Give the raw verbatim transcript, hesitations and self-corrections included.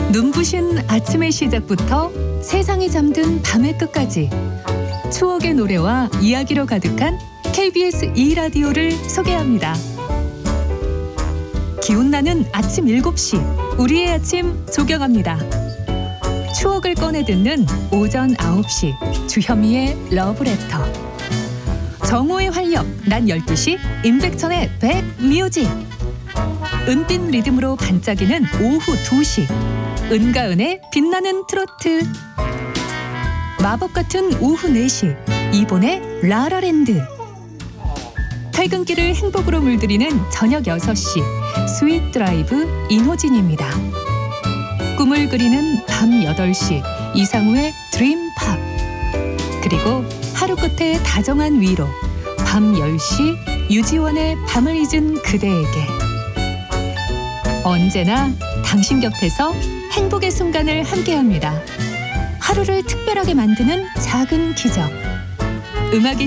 눈부신 아침의 시작부터 세상이 잠든 밤의 끝까지 추억의 노래와 이야기로 가득한 케이비에스 이 라디오를 소개합니다. 기운나는 아침 일곱 시 우리의 아침 조경합니다. 추억을 꺼내 듣는 오전 아홉 시 주현미의 러브레터. 정오의 활력 난 열두 시 임백천의 백뮤직. 은빛 리듬으로 반짝이는 오후 두 시 은가은의 빛나는 트로트. 마법 같은 오후 네 시 이본의 라라랜드. 퇴근길을 행복으로 물들이는 저녁 여섯 시 스윗 드라이브 인호진입니다. 꿈을 그리는 밤 여덟 시 이상우의 드림팝. 그리고 하루 끝에 다정한 위로 밤 열 시 유지원의 밤을 잊은 그대에게. 언제나 당신 곁에서 행복의 순간을 함께합니다. 하루를 특별하게 만드는 작은 기적. 음악이